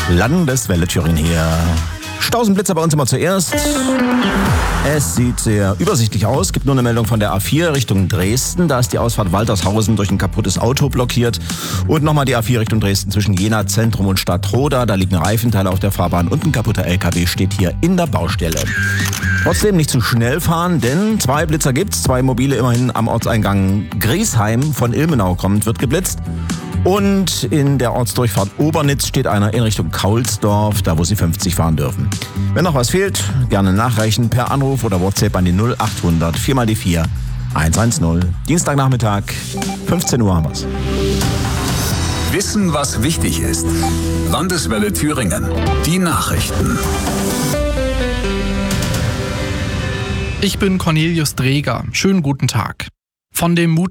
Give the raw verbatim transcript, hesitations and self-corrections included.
Landeswelle Thüringen hier. Stausenblitzer bei uns immer zuerst. Es sieht sehr übersichtlich aus. Gibt nur eine Meldung von der A vier Richtung Dresden. Da ist die Ausfahrt Waltershausen durch ein kaputtes Auto blockiert. Und nochmal die A vier Richtung Dresden zwischen Jena Zentrum und Stadtroda. Da liegen Reifenteile auf der Fahrbahn und ein kaputter L K W steht hier in der Baustelle. Trotzdem nicht zu schnell fahren, denn zwei Blitzer gibt's. Zwei mobile immerhin am Ortseingang Griesheim von Ilmenau kommend wird geblitzt. Und in der Ortsdurchfahrt Obernitz steht einer in Richtung Kaulsdorf, da wo Sie fünfzig fahren dürfen. Wenn noch was fehlt, gerne nachreichen per Anruf oder WhatsApp an die null achthundert vier mal die vier eins eins null. Dienstagnachmittag, fünfzehn Uhr haben wir's. Wissen, was wichtig ist. Landeswelle Thüringen. Die Nachrichten. Ich bin Cornelius Dreger. Schönen guten Tag. Von dem Mut